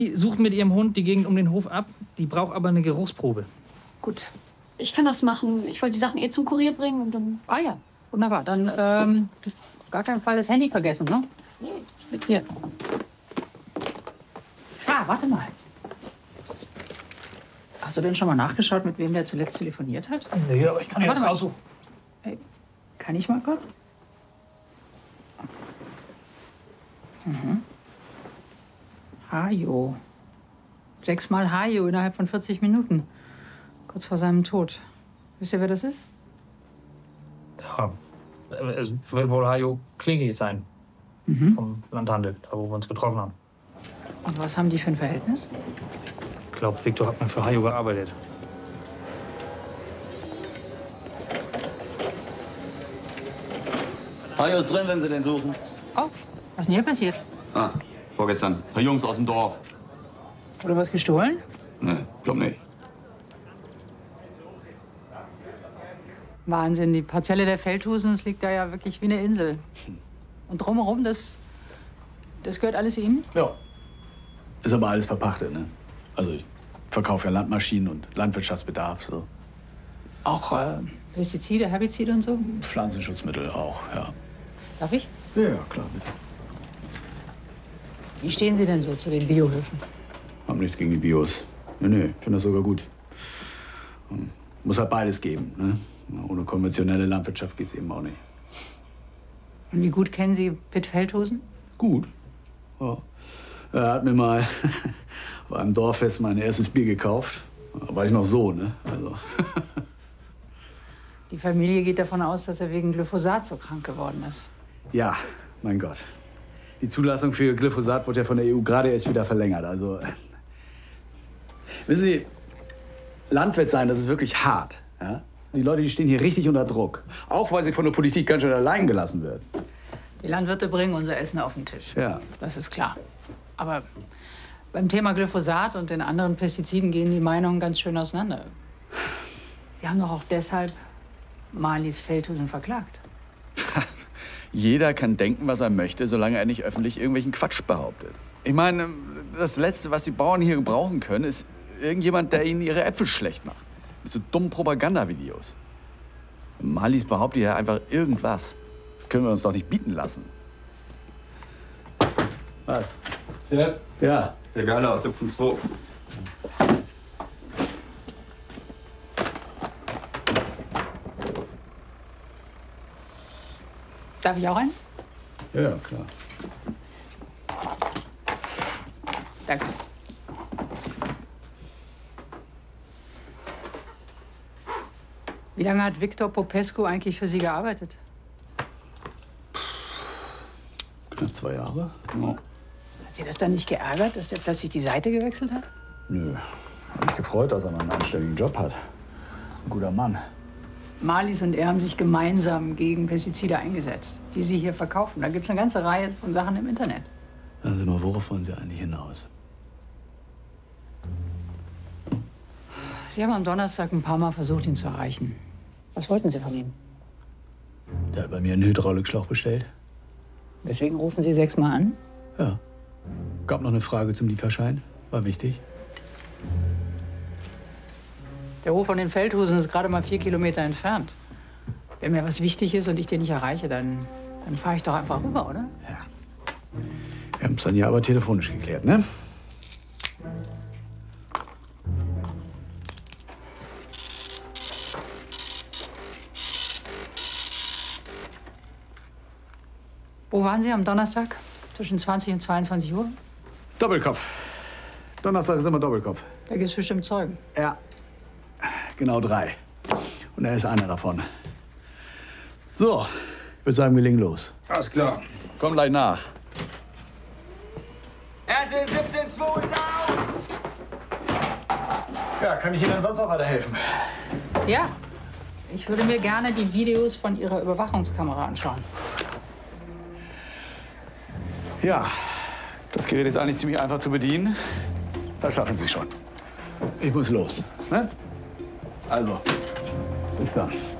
Die sucht mit ihrem Hund die Gegend um den Hof ab. Die braucht aber eine Geruchsprobe. Gut, ich kann das machen. Ich wollte die Sachen zum Kurier bringen und dann... Ah ja, wunderbar. Dann gar keinen Fall das Handy vergessen, ne? Mit dir. Ah, warte mal. Hast du denn schon mal nachgeschaut, mit wem der zuletzt telefoniert hat? Nee, aber ich kann ja das raussuchen. Hey, kann ich mal kurz? Mhm. Hajo. 6-mal Hajo innerhalb von 40 Minuten. Kurz vor seinem Tod. Wisst ihr, wer das ist? Ja, es wird wohl Hajo Klinke sein. Vom Landhandel, da wo wir uns getroffen haben. Und was haben die für ein Verhältnis? Ich glaube, Viktor hat mal für Hajo gearbeitet. Hajo ist drin, wenn Sie den suchen. Oh, was ist denn hier passiert? Ah, vorgestern. Ein paar Jungs aus dem Dorf. Wurde was gestohlen? Nee, glaub nicht. Wahnsinn, die Parzelle der Feldhusens liegt da ja wirklich wie eine Insel. Und drumherum, das gehört alles Ihnen? Ja. Ist aber alles verpachtet, ne? Also ich verkaufe ja Landmaschinen und Landwirtschaftsbedarf, so. Auch Pestizide, Herbizide und so? Pflanzenschutzmittel auch, ja. Darf ich? Ja, klar, bitte. Wie stehen Sie denn so zu den Biohöfen? Hab nichts gegen die Bios. Nee, finde das sogar gut. Muss halt beides geben, ne? Ohne konventionelle Landwirtschaft geht's eben auch nicht. Und wie gut kennen Sie Pitt Feldhusen? Gut. Ja. Er hat mir mal auf einem Dorffest mein erstes Bier gekauft. Da war ich noch so, ne? Also. Die Familie geht davon aus, dass er wegen Glyphosat so krank geworden ist. Ja, mein Gott. Die Zulassung für Glyphosat wurde ja von der EU gerade erst wieder verlängert. Also, wissen Sie, Landwirt sein, das ist wirklich hart. Ja? Die Leute, die stehen hier richtig unter Druck. Auch weil sie von der Politik ganz schön allein gelassen werden. Die Landwirte bringen unser Essen auf den Tisch. Ja. Das ist klar. Aber beim Thema Glyphosat und den anderen Pestiziden gehen die Meinungen ganz schön auseinander. Sie haben doch auch deshalb Marlies Feldhusen verklagt. Jeder kann denken, was er möchte, solange er nicht öffentlich irgendwelchen Quatsch behauptet. Ich meine, das Letzte, was die Bauern hier gebrauchen können, ist irgendjemand, der ihnen ihre Äpfel schlecht macht. Mit so dummen Propagandavideos. Marlies behauptet ja einfach irgendwas. Das können wir uns doch nicht bieten lassen. Was? Chef? Ja. Der Geile aus 17.2. Darf ich auch rein? Ja, klar. Danke. Wie lange hat Victor Popescu eigentlich für Sie gearbeitet? Knapp 2 Jahre. Ja. Hat Sie das dann nicht geärgert, dass der plötzlich die Seite gewechselt hat? Nö. Hab mich gefreut, dass er einen anständigen Job hat. Ein guter Mann. Marlies und er haben sich gemeinsam gegen Pestizide eingesetzt, die Sie hier verkaufen. Da gibt es eine ganze Reihe von Sachen im Internet. Sagen Sie mal, worauf wollen Sie eigentlich hinaus? Sie haben am Donnerstag ein paar Mal versucht, ihn zu erreichen. Was wollten Sie von ihm? Der hat bei mir einen Hydraulikschlauch bestellt. Deswegen rufen Sie 6-mal an? Ja. Gab noch eine Frage zum Lieferschein. War wichtig. Der Hof von den Feldhusen ist gerade mal 4 Kilometer entfernt. Wenn mir was wichtig ist und ich den nicht erreiche, dann fahre ich doch einfach rüber, oder? Ja. Wir haben es dann ja aber telefonisch geklärt, ne? Wo waren Sie am Donnerstag? Zwischen 20 und 22 Uhr? Doppelkopf. Donnerstag ist immer Doppelkopf. Da gibt es bestimmt Zeugen. Ja. Genau 3. Und er ist einer davon. So, ich würde sagen, wir legen los. Alles klar. Komm gleich nach. RTL 17.2 ist auf! Ja, kann ich Ihnen sonst noch weiterhelfen? Ja. Ich würde mir gerne die Videos von Ihrer Überwachungskamera anschauen. Ja, das Gerät ist eigentlich ziemlich einfach zu bedienen. Das schaffen Sie schon. Ich muss los. Ne? Also, bis dann.